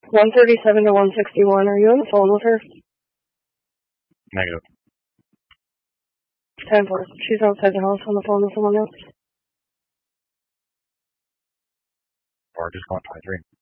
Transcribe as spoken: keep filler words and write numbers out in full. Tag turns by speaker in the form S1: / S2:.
S1: one thirty-seven to one sixty-one. Are you on the phone with her?
S2: Negative.
S1: ten four. She's outside the house on the phone with someone else.
S2: Or just going twenty-three.